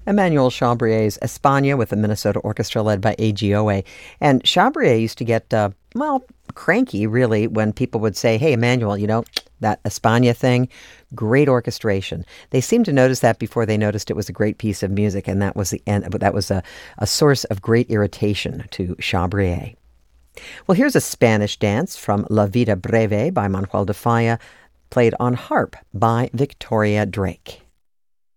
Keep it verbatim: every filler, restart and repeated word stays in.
Emmanuel Chabrier's España with the Minnesota Orchestra led by A G O A. And Chabrier used to get, uh, well, cranky, really, when people would say, hey, Emmanuel, you know, that España thing, great orchestration. They seemed to notice that before they noticed it was a great piece of music, and that was the end. That was a, a source of great irritation to Chabrier. Well, here's a Spanish dance from La Vida Breve by Manuel de Falla, played on harp by Victoria Drake.